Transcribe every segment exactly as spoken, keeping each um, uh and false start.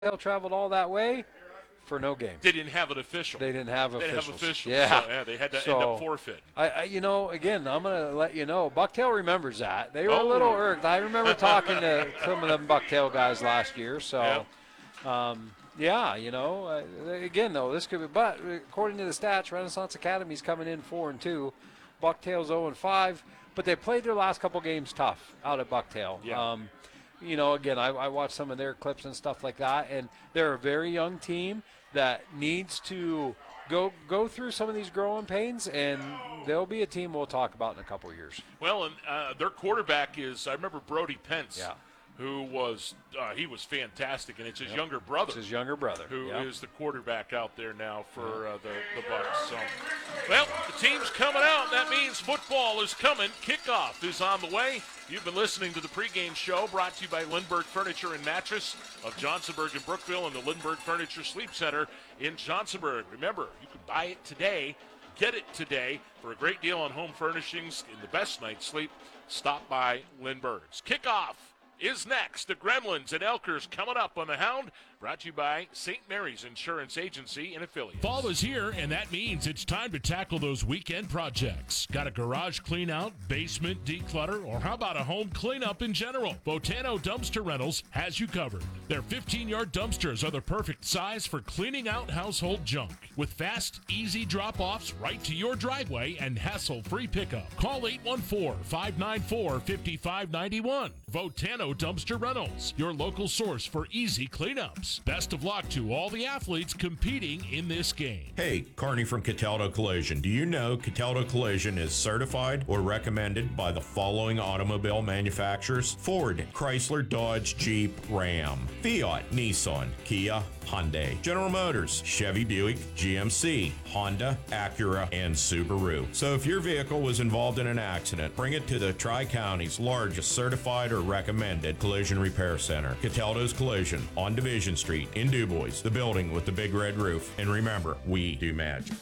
Bucktail traveled all that way for no game. They didn't have an official. They didn't have they officials. Didn't have officials. Yeah. So, yeah, they had to so, end up forfeit. I, I, you know, again, I'm going to let you know, Bucktail remembers that. They were oh. a little irked. I remember talking to some of them Bucktail guys last year. So, yeah, um, yeah you know, uh, again, though, this could be, but according to the stats, Renaissance Academy's coming in four and two. Bucktail's oh and five, but they played their last couple games tough out at Bucktail. Yeah. Um, you know, again, I, I watched some of their clips and stuff like that, and they're a very young team that needs to go go through some of these growing pains, and they'll be a team we'll talk about in a couple of years. Well, and uh, their quarterback is, I remember Brody Pence, yeah. who was, uh, he was fantastic, and it's his yep. younger brother. It's his younger brother. Who yep. is the quarterback out there now for uh, the, the Bucks. So, well, the team's coming out. That means football is coming. Kickoff is on the way. You've been listening to the pregame show brought to you by Lindbergh Furniture and Mattress of Johnsonburg and Brookville and the Lindbergh Furniture Sleep Center in Johnsonburg. Remember, you can buy it today, get it today for a great deal on home furnishings and the best night's sleep. Stop by Lindbergh's. Kickoff is next. The Gremlins and Elkers coming up on the Hound. Brought to you by Saint Mary's Insurance Agency and affiliates. Fall is here, and that means it's time to tackle those weekend projects. Got a garage clean out, basement declutter, or how about a home cleanup in general? Botano Dumpster Rentals has you covered. Their fifteen-yard dumpsters are the perfect size for cleaning out household junk. With fast, easy drop-offs right to your driveway and hassle-free pickup. Call eight one four, five nine four, five five nine one. Botano Dumpster Rentals, your local source for easy cleanups. Best of luck to all the athletes competing in this game. Hey, Carney from Cataldo Collision. Do you know Cataldo Collision is certified or recommended by the following automobile manufacturers? Ford, Chrysler, Dodge, Jeep, Ram, Fiat, Nissan, Kia, Hyundai, General Motors, Chevy, Buick, G M C, Honda, Acura, and Subaru. So if your vehicle was involved in an accident, bring it to the Tri-County's largest certified or recommended collision repair center, Cataldo's Collision, on Division Street in DuBois, the building with the big red roof. And remember, we do magic.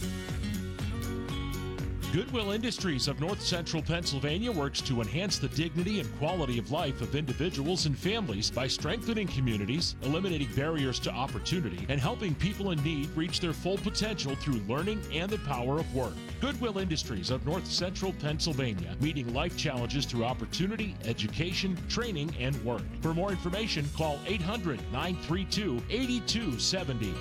Goodwill Industries of North Central Pennsylvania works to enhance the dignity and quality of life of individuals and families by strengthening communities, eliminating barriers to opportunity, and helping people in need reach their full potential through learning and the power of work. Goodwill Industries of North Central Pennsylvania, meeting life challenges through opportunity, education, training, and work. For more information, call eight hundred, nine three two, eight two seven zero.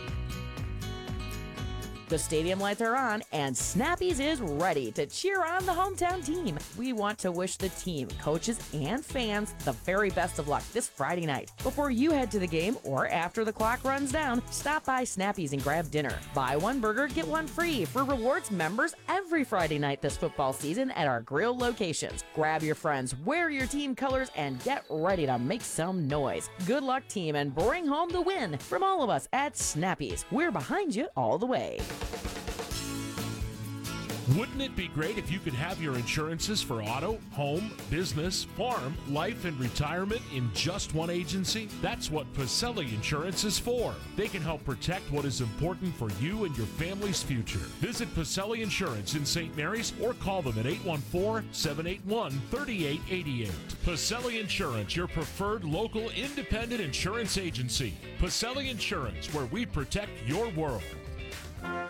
The stadium lights are on, and Snappies is ready to cheer on the hometown team. We want to wish the team, coaches, and fans the very best of luck this Friday night. Before you head to the game or after the clock runs down, stop by Snappies and grab dinner. Buy one burger, get one free for rewards members every Friday night this football season at our grill locations. Grab your friends, wear your team colors, and get ready to make some noise. Good luck, team, and bring home the win. From all of us at Snappies, we're behind you all the way. Wouldn't it be great if you could have your insurances for auto, home, business, farm, life, and retirement in just one agency? That's what Pacelli Insurance is for. They can help protect what is important for you and your family's future. Visit Pacelli Insurance in Saint Mary's or call them at eight one four, seven eight one, three eight eight eight. Pacelli Insurance, your preferred local independent insurance agency. Pacelli Insurance, where we protect your world.